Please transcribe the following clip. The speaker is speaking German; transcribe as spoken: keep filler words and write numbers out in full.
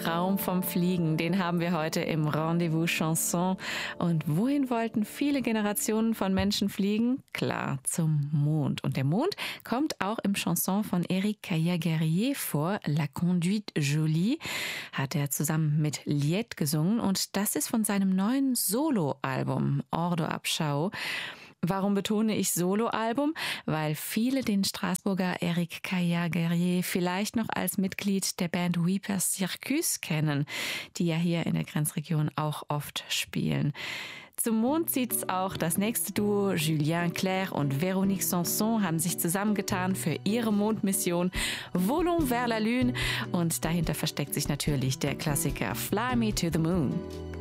Traum vom Fliegen, den haben wir heute im Rendezvous Chanson. Und wohin wollten viele Generationen von Menschen fliegen? Klar, zum Mond. Und der Mond kommt auch im Chanson von Éric Caillat-Guerrier vor. La Conduite Jolie hat er zusammen mit Liette gesungen. Und das ist von seinem neuen Soloalbum Hors d'Abschau. Warum betone ich Soloalbum? Weil viele den Straßburger Éric Caillat-Guerrier vielleicht noch als Mitglied der Band Oui Per Circus kennen, die ja hier in der Grenzregion auch oft spielen. Zum Mond zieht's auch das nächste Duo. Julien Clerc und Véronique Sanson haben sich zusammengetan für ihre Mondmission Volons vers la Lune. Und dahinter versteckt sich natürlich der Klassiker Fly Me to the Moon.